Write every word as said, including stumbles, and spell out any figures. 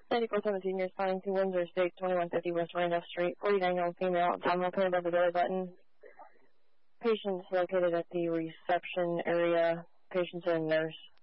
ninety-four seventeen, you're responding to Windsor State, twenty-one fifty West Randolph Street, forty-nine-year-old female, abdominal pain above the belly button. Patient's located at the reception area. Patient's a nurse.